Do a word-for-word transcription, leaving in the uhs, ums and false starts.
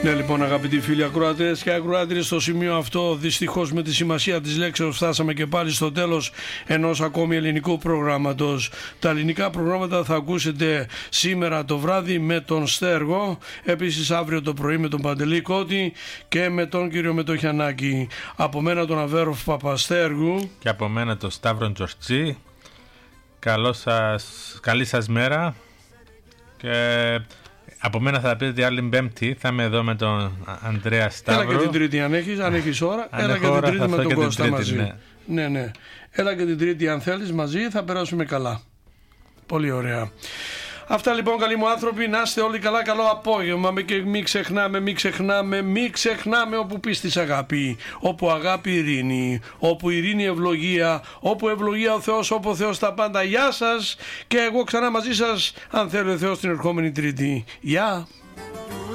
Ναι, λοιπόν, αγαπητοί φίλοι ακροατές και ακροάτριες, στο σημείο αυτό δυστυχώς με τη σημασία της λέξεως φτάσαμε και πάλι στο τέλος ενός ακόμη ελληνικού προγράμματος. Τα ελληνικά προγράμματα θα ακούσετε σήμερα το βράδυ με τον Στέργο, επίσης αύριο το πρωί με τον Παντελή Κώτη και με τον κύριο Μετοχιανάκη. Από μένα τον Αβέροφ Παπαστέργου και από μένα τον Σταύρον Τζορτζή. Καλό σας, καλή σας μέρα και από μένα θα πείτε άλλη Πέμπτη, θα είμαι εδώ με τον Ανδρέα Σταύρο. Έλα και την Τρίτη αν έχεις, αν έχεις ώρα. Αν έλα και ώρα, την Τρίτη με τον και Κώστα τρίτη, μαζί. Ναι. ναι, ναι. Έλα και την Τρίτη αν θέλεις μαζί, θα περάσουμε καλά. Πολύ ωραία. Αυτά λοιπόν, καλοί μου άνθρωποι, να είστε όλοι καλά, καλό απόγευμα και μην ξεχνάμε, μην ξεχνάμε, μην ξεχνάμε όπου πίστης αγάπη, όπου αγάπη ειρήνη, όπου ειρήνη ευλογία, όπου ευλογία ο Θεός, όπου ο Θεός τα πάντα. Γεια σας και εγώ ξανά μαζί σας αν θέλει ο Θεός την ερχόμενη Τρίτη. Γεια.